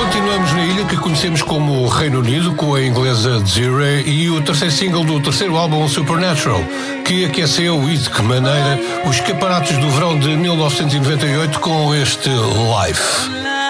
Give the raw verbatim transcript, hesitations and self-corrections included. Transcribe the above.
Continuamos na ilha que conhecemos como Reino Unido, com a inglesa Desiree e o terceiro single do terceiro álbum Supernatural, que aqueceu e de que maneira os escaparates do verão de mil novecentos e noventa e oito com este Life.